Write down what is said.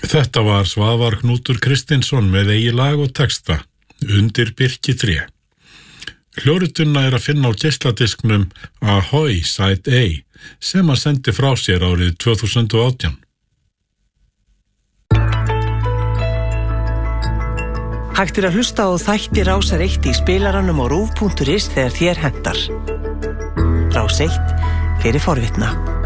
Þetta var Svavar Knútur Kristinsson með eigi lag og texta, Undir birkitré. Hljóðritunina að finna á geisladisknum Ahoy Side A sem hann sendi frá sér árið 2018. Hægt að hlusta á þætti Rásar 1 í spilaranum á rúv.is þegar þér hentar. Rás 1 fyrir forvitna.